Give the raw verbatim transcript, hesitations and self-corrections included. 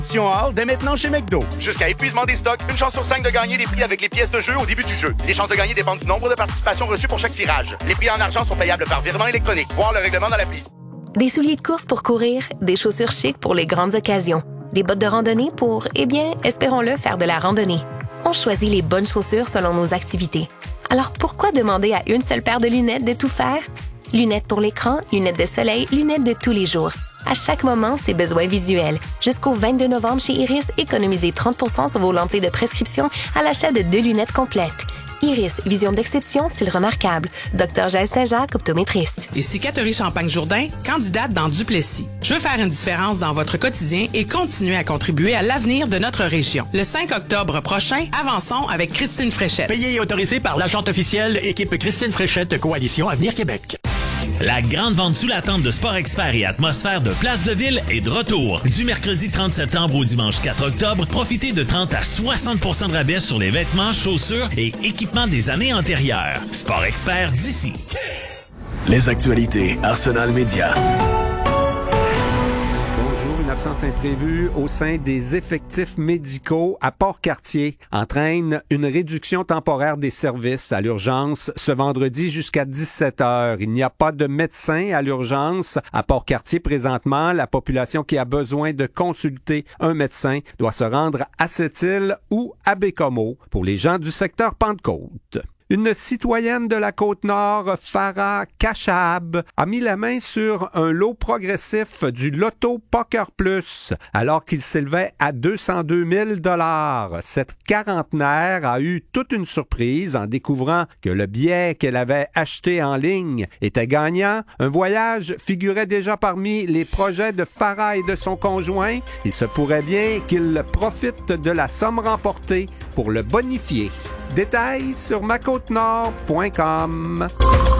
compétition hors dès maintenant chez McDo. Jusqu'à épuisement des stocks, une chance sur cinq de gagner des prix avec les pièces de jeu au début du jeu. Les chances de gagner dépendent du nombre de participations reçues pour chaque tirage. Les prix en argent sont payables par virement électronique. Voir le règlement dans l'appli. Des souliers de course pour courir, des chaussures chic pour les grandes occasions, des bottes de randonnée pour, eh bien, espérons-le, faire de la randonnée. On choisit les bonnes chaussures selon nos activités. Alors pourquoi demander à une seule paire de lunettes de tout faire? Lunettes pour l'écran, lunettes de soleil, lunettes de tous les jours. À chaque moment, ses besoins visuels. Jusqu'au vingt-deux novembre chez Iris, économisez trente pour cent sur vos lentilles de prescription à l'achat de deux lunettes complètes. Iris, vision d'exception, style remarquable. Docteur Jaël Saint-Jacques, optométriste. Ici Catherine Champagne-Jourdain, candidate dans Duplessis. Je veux faire une différence dans votre quotidien et continuer à contribuer à l'avenir de notre région. Le cinq octobre prochain, avançons avec Christine Fréchette. Payé et autorisé par l'agente officielle équipe Christine Fréchette, Coalition Avenir Québec. La grande vente sous la tente de Sport Expert et Atmosphère de Place de Ville est de retour. Du mercredi trente septembre au dimanche quatre octobre, profitez de trente à soixante pour cent de rabais sur les vêtements, chaussures et équipements des années antérieures. Sport Expert d'ici. Les actualités Arsenal Média. Absence imprévue au sein des effectifs médicaux à Port-Cartier entraîne une réduction temporaire des services à l'urgence ce vendredi jusqu'à dix-sept heures. Il n'y a pas de médecin à l'urgence à Port-Cartier présentement. La population qui a besoin de consulter un médecin doit se rendre à Sept-Îles ou à Bécomo pour les gens du secteur Pentecôte. Une citoyenne de la Côte-Nord, Farah Kachab, a mis la main sur un lot progressif du Loto Poker Plus, alors qu'il s'élevait à deux cent deux mille dollars. Cette quarantenaire a eu toute une surprise en découvrant que le billet qu'elle avait acheté en ligne était gagnant. Un voyage figurait déjà parmi les projets de Farah et de son conjoint. Il se pourrait bien qu'il profite de la somme remportée pour le bonifier. Détails sur ma côte nord point com.